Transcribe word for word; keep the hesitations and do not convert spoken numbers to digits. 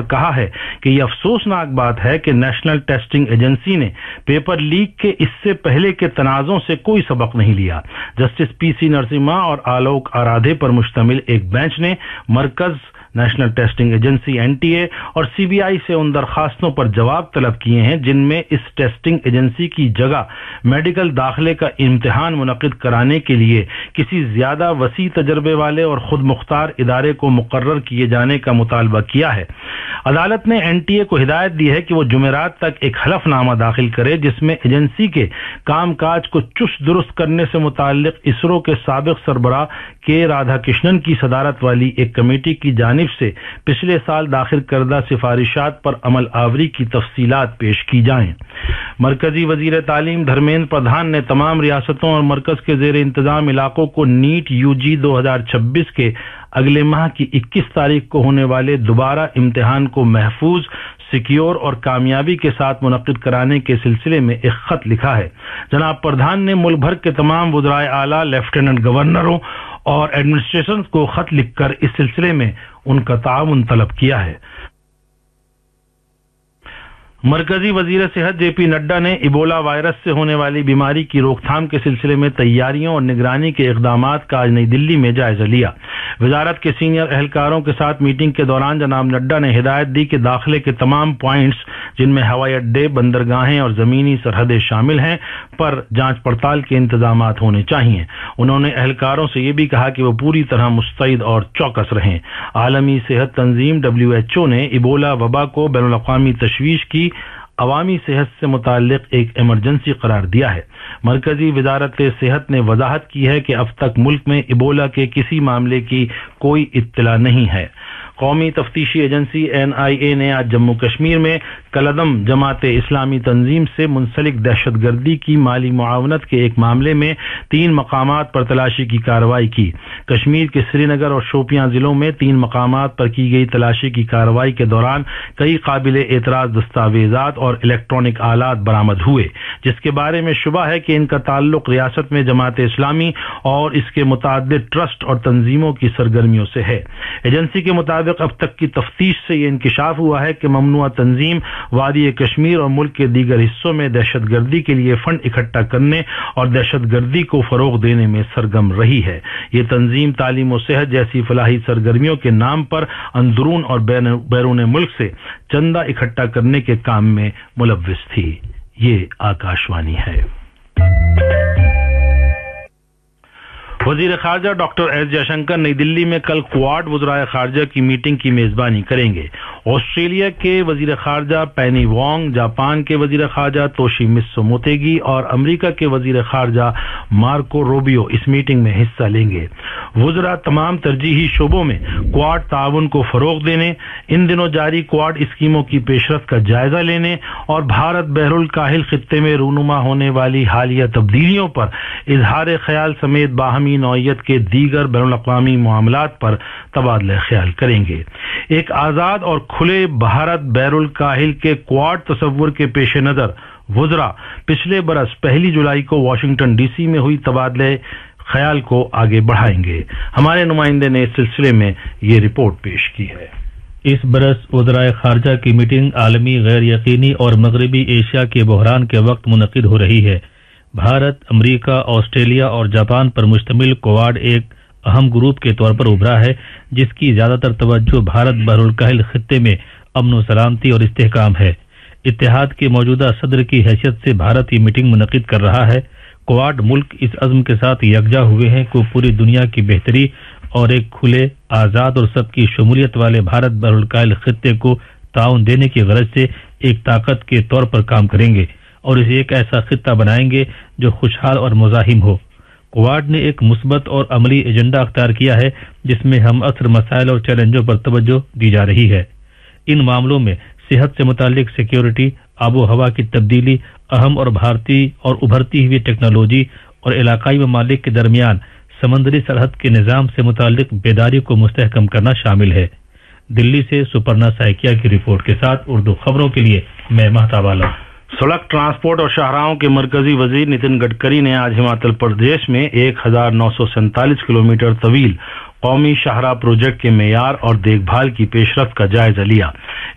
کہا ہے کہ یہ افسوسناک بات ہے کہ نیشنل ٹیسٹنگ ایجنسی نے پیپر لیک کے اس سے پہلے کے تنازعوں سے کوئی سبق نہیں لیا. جسٹس پی سی نرسمہا اور آلوک آرادھے پر مشتمل ایک بینچ نے مرکز، national testing agency N T A اور سی بی آئی سے ان درخواستوں پر جواب طلب کیے ہیں جن میں اس ٹیسٹنگ ایجنسی کی جگہ میڈیکل داخلے کا امتحان منعقد کرانے کے لیے کسی زیادہ وسیع تجربے والے اور خود مختار ادارے کو مقرر کیے جانے کا مطالبہ کیا ہے. عدالت نے این ٹی اے کو ہدایت دی ہے کہ وہ جمعرات تک ایک حلف نامہ داخل کرے جس میں ایجنسی کے کام کاج کو چست درست کرنے سے متعلق اسرو کے سابق سربراہ کے رادھا کرشنن کی صدارت والی ایک کمیٹی کی جانب سے پچھلے سال داخل کردہ سفارشات پر عمل آوری کی تفصیلات پیش کی جائیں. مرکزی وزیر تعلیم دھرمیندر پردھان نے تمام ریاستوں اور مرکز کے زیر انتظام علاقوں کو نیٹ یو جی دو ہزار چھبیس کے اگلے ماہ کی اکیس تاریخ کو ہونے والے دوبارہ امتحان کو محفوظ، سیکیور اور کامیابی کے ساتھ منعقد کرانے کے سلسلے میں ایک خط لکھا ہے. جناب پردھان نے ملک بھر کے تمام وزرائے اعلیٰ، لیفٹیننٹ گورنروں اور ایڈمنسٹریشن کو خط لکھ کر اس سلسلے میں ان کا تعاون طلب کیا ہے. مرکزی وزیر صحت جے پی نڈا نے ایبولا وائرس سے ہونے والی بیماری کی روک تھام کے سلسلے میں تیاریوں اور نگرانی کے اقدامات کا آج نئی دلی میں جائزہ لیا. وزارت کے سینئر اہلکاروں کے ساتھ میٹنگ کے دوران جناب نڈا نے ہدایت دی کہ داخلے کے تمام پوائنٹس جن میں ہوائی اڈے، بندرگاہیں اور زمینی سرحدیں شامل ہیں پر جانچ پڑتال کے انتظامات ہونے چاہیے. انہوں نے اہلکاروں سے یہ بھی کہا کہ وہ پوری طرح مستعد اور چوکس رہیں. عالمی صحت تنظیم ڈبلیو ایچ او نے ایبولا وبا کو بین الاقوامی تشویش کی عوامی صحت سے متعلق ایک ایمرجنسی قرار دیا ہے. مرکزی وزارت صحت نے وضاحت کی ہے کہ اب تک ملک میں ایبولا کے کسی معاملے کی کوئی اطلاع نہیں ہے. قومی تفتیشی ایجنسی این آئی اے نے آج جموں کشمیر میں کالعدم جماعت اسلامی تنظیم سے منسلک دہشت گردی کی مالی معاونت کے ایک معاملے میں تین مقامات پر تلاشی کی کارروائی کی. کشمیر کے سری نگر اور شوپیاں ضلعوں میں تین مقامات پر کی گئی تلاشی کی کارروائی کے دوران کئی قابل اعتراض دستاویزات اور الیکٹرانک آلات برآمد ہوئے جس کے بارے میں شبہ ہے کہ ان کا تعلق ریاست میں جماعت اسلامی اور اس کے متعدد ٹرسٹ اور تنظیموں کی سرگرمیوں سے ہے. ایجنسی کے مطابق اب تک کی تفتیش سے یہ انکشاف ہوا ہے کہ ممنوعہ تنظیم وادی کشمیر اور ملک کے دیگر حصوں میں دہشت گردی کے لیے فنڈ اکٹھا کرنے اور دہشت گردی کو فروغ دینے میں سرگرم رہی ہے. یہ تنظیم تعلیم و صحت جیسی فلاحی سرگرمیوں کے نام پر اندرون اور بیرون ملک سے چندہ اکٹھا کرنے کے کام میں ملوث تھی. یہ آکاشوانی ہے. وزیر خارجہ ڈاکٹر ایس جے شنکر نئی دلی میں کل کوواڈ وزرائے خارجہ کی میٹنگ کی میزبانی کریں گے. آسٹریلیا کے وزیر خارجہ پینی وانگ، جاپان کے وزیر خارجہ توشی متسو موتیگی اور امریکہ کے وزیر خارجہ مارکو روبیو اس میٹنگ میں حصہ لیں گے. وزراء تمام ترجیحی شعبوں میں کوواڈ تعاون کو فروغ دینے، ان دنوں جاری کوواڈ اسکیموں کی پیش رفت کا جائزہ لینے اور بھارت بحر الکاہل خطے میں رونما ہونے والی حالیہ تبدیلیوں پر اظہار خیال سمیت باہمی نوعیت کے دیگر بین الاقوامی معاملات پر تبادلہ خیال کریں گے. ایک آزاد اور کھلے بھارت بحر الکاہل کے کوواڈ تصور کے پیش نظر وزراء پچھلے برس پہلی جولائی کو واشنگٹن ڈی سی میں ہوئی تبادلہ خیال کو آگے بڑھائیں گے. ہمارے نمائندے نے اس سلسلے میں یہ رپورٹ پیش کی ہے. اس برس وزرائے خارجہ کی میٹنگ عالمی غیر یقینی اور مغربی ایشیا کے بحران کے وقت منعقد ہو رہی ہے. بھارت، امریکہ، آسٹریلیا اور جاپان پر مشتمل کوواڈ ایک اہم گروپ کے طور پر ابھرا ہے جس کی زیادہ تر توجہ بھارت بحر الکاہل خطے میں امن و سلامتی اور استحکام ہے. اتحاد کے موجودہ صدر کی حیثیت سے بھارت یہ میٹنگ منعقد کر رہا ہے. کوواڈ ملک اس عزم کے ساتھ یکجا ہوئے ہیں کہ پوری دنیا کی بہتری اور ایک کھلے، آزاد اور سب کی شمولیت والے بھارت بحر الکاہل خطے کو تعاون دینے کی غرض سے ایک طاقت کے طور پر کام کریں گے اور اسے ایک ایسا خطہ بنائیں گے جو خوشحال اور مزاحم ہو. کوواڈ نے ایک مثبت اور عملی ایجنڈا اختیار کیا ہے جس میں ہم عصر مسائل اور چیلنجوں پر توجہ دی جا رہی ہے. ان معاملوں میں صحت سے متعلق سیکیورٹی، آب و ہوا کی تبدیلی، اہم اور بھارتی اور ابھرتی ہوئی ٹیکنالوجی اور علاقائی ممالک کے درمیان سمندری سرحد کے نظام سے متعلق بیداری کو مستحکم کرنا شامل ہے. دلی سے سپرنا سائکیا کی رپورٹ کے ساتھ اردو خبروں کے لیے میں مہتاب عالم. سڑک ٹرانسپورٹ اور شاہراہوں کے مرکزی وزیر نتن گڈکری نے آج ہماچل پردیش میں ایک ہزار نو سو سینتالیس کلومیٹر طویل قومی شاہراہ پروجیکٹ کے معیار اور دیکھ بھال کی پیش رفت کا جائزہ لیا.